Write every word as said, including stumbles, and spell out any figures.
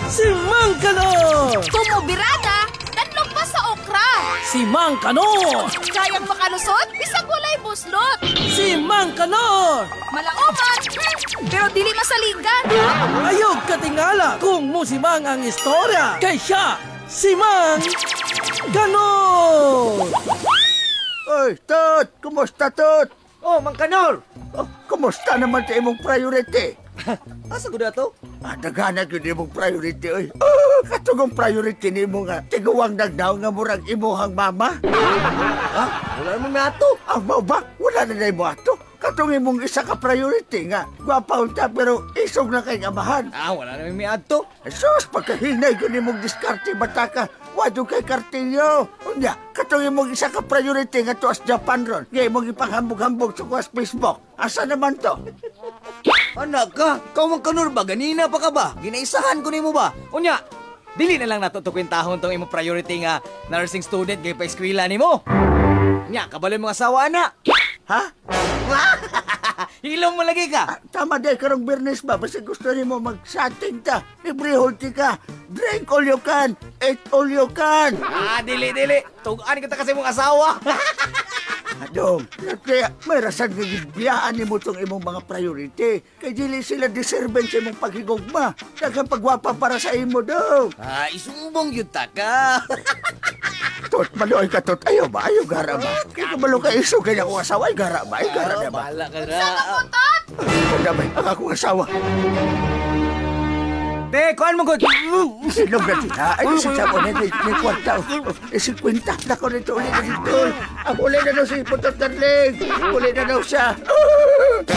Si Mang Kanor! Tumubirada, tanlong pa sa okra. Si Mang Kanor! Kayang makalusot, bisag walay buslot. Si Mang Kanor! Malaoman, hmm, pero dili masaligan. Ayog katingala kung musimang ang istorya. Kay siya, si Mang Kanor! Oy, Tot! Kumusta, Tot? Oh, Mang Kanor! Oh, kumusta naman sa imong priority? Asa ko na to? Ah, daghanag yun imong priority, oy. Oh, katugong priority ni mo nga. Tiguwang nagdaw nga murag imuhang mama. Ha? Wala naman na to. Ang mau ba? Wala na na mo ato. Katong imong isa ka priority nga. Gwapa unta pero isog na kay amahan. Ah, wala naman may adto. Sus, pagkahinay ko ni mong diskarte bata ka. Wado kay kartilyo. Unya, katong imong isa ka priority nga to as Japan ron. Nga imong ipanghambog-hambog sa kuwas Facebook. Asa naman to? Anak ka, ikaw Mang Kanor ba? Ganina pa ka ba? Ginaisahan ko ni mo ba? Unya, dili na lang natutukwintahon tong imong priority nga nursing student kay pa-eskwela ni mo. Nya, kabalo mga asawa na. Ha? Hilom mo lagi ka. Ah, tama day karong Bernes ba? Basta gusto ni mo mag-setting ta. Libre hulti ka. Drink all you can. Eat all you can. Ah, dili, dili. Tugaan kita kasi mong asawa. Adong, kaya may rasan nga gibiyaan ni mo itong imong mga priority. Kaya dili sila deserve sa imong paghigugma. Daghang pagwapa para sa imo, dong. Ah, isumbong yun ta ka. Tot, maloy ka, Tot. Ayaw ba? Ayaw gara ba? Kaya kabalo ka iso kaya akong asawa. Ay, gara ba? Ay, gara na ba? Bahala ka na. Putot! Kada ba? Ang akong asawa. Te, kuhan mo ko. Silog na sila. Ay, isa sa mo na may kwarta. Eh, si Quinta na ko nito ulit na dito. Ang uli na daw si Putot Darling. Uli na daw siya.